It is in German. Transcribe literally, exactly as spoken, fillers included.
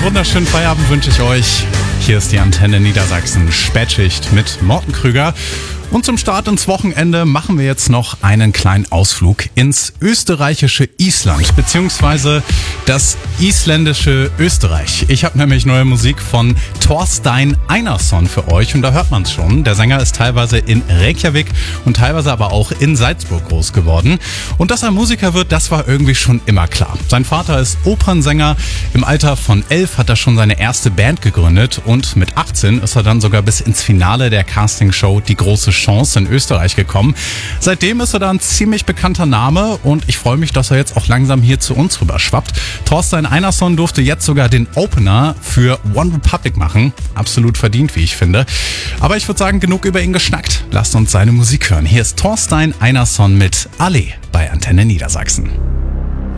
wunderschönen Feierabend wünsche ich euch. Hier ist die Antenne Niedersachsen Spätschicht mit Morten Krüger. Und zum Start ins Wochenende machen wir jetzt noch einen kleinen Ausflug ins österreichische Island, beziehungsweise das isländische Österreich. Ich habe nämlich neue Musik von Thorstein Einarsson für euch und da hört man es schon. Der Sänger ist teilweise in Reykjavik und teilweise aber auch in Salzburg groß geworden. Und dass er Musiker wird, das war irgendwie schon immer klar. Sein Vater ist Opernsänger. Im Alter von elf hat er schon seine erste Band gegründet und mit achtzehn ist er dann sogar bis ins Finale der Castingshow Die große Chance in Österreich gekommen. Seitdem ist er da ein ziemlich bekannter Name und ich freue mich, dass er jetzt auch langsam hier zu uns rüber schwappt. Thorstein Einarsson durfte jetzt sogar den Opener für One Republic machen. Absolut verdient, wie ich finde. Aber ich würde sagen, genug über ihn geschnackt. Lasst uns seine Musik hören. Hier ist Thorstein Einarsson mit Allee bei Antenne Niedersachsen.